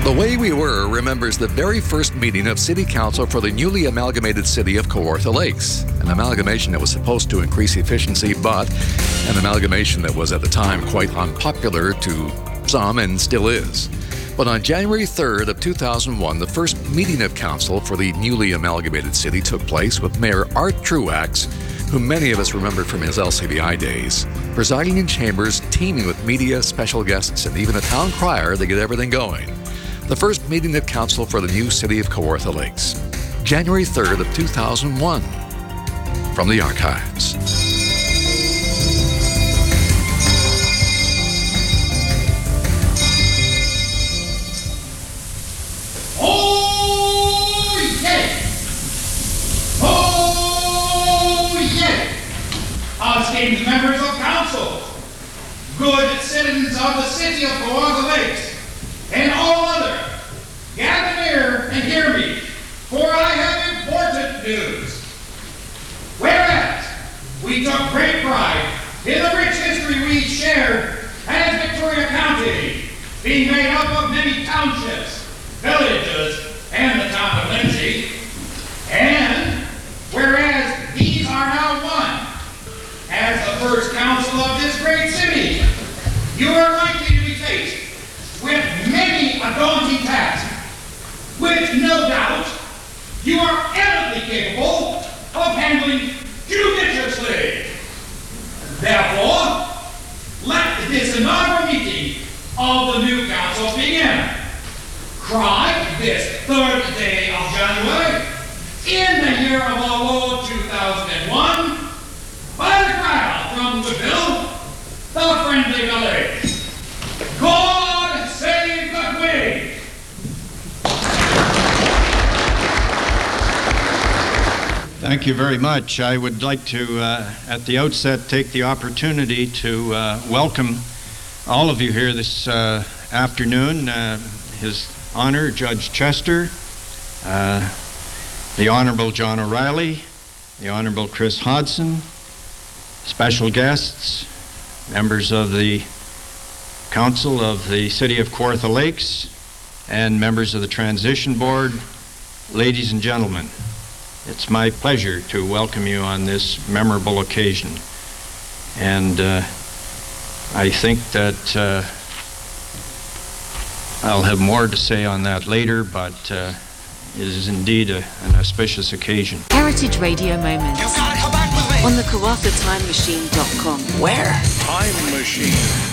The Way We Were remembers the very first meeting of City Council for the newly amalgamated city of Kawartha Lakes. An amalgamation that was supposed to increase efficiency, but an amalgamation that was at the time quite unpopular to some and still is. But on January 3rd of 2001, the first meeting of council for the newly amalgamated city took place with Mayor Art Truax, who many of us remember from his LCBI days, presiding in chambers, teaming with media, special guests, and even a town crier to get everything going. The first meeting of council for the new city of Kawartha Lakes, January 3rd of 2001, from the archives. Esteemed members of council, good citizens of the city of Kawartha Lakes, and all other, gather near and hear me, for I have important news. Whereas we took great pride in the rich history we shared as Victoria County, being made up of many townships, villages, and the town of Lindsay, and whereas these are now one, as the first council of this great city, you are likely to be faced with many a daunting task, which no doubt you are eminently capable of handling judiciously. Therefore, let this inaugural meeting of the new council begin. Cried this 3rd day of January, in the year of our Lord 2001, by the crowd from Woodville, the Friendly Village. God save the Queen! Thank you very much. I would like to, at the outset, take the opportunity to welcome all of you here this afternoon. His Honor, Judge Chester, the Honorable John O'Reilly, the Honorable Chris Hodson, special guests, members of the Council of the City of Kawartha Lakes, and members of the Transition Board, ladies and gentlemen. It's my pleasure to welcome you on this memorable occasion. And I think that I'll have more to say on that later, but it is indeed an auspicious occasion. Heritage Radio Moments on the KawarthaTimeMachine.com. Where? Time Machine.